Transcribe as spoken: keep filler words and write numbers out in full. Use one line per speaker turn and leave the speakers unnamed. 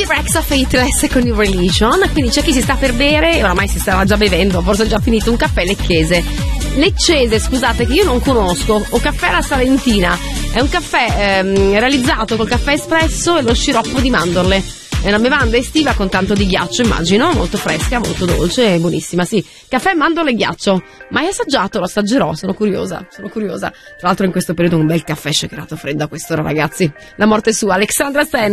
Freaks of Faithless con New Religion. Quindi c'è chi si sta per bere, oramai si stava già bevendo, forse è già finito, un caffè lecchese. Leccese, scusate, che io non conosco, o caffè alla Salentina. È un caffè ehm, realizzato col caffè espresso e lo sciroppo di mandorle. È una bevanda estiva con tanto di ghiaccio, immagino, molto fresca, molto dolce e buonissima, sì. Caffè, mandorle e ghiaccio. Mai assaggiato, lo assaggerò, sono curiosa, sono curiosa. Tra l'altro in questo periodo un bel caffè shakerato freddo a quest'ora, ragazzi. La morte sua, Alexandra Sen.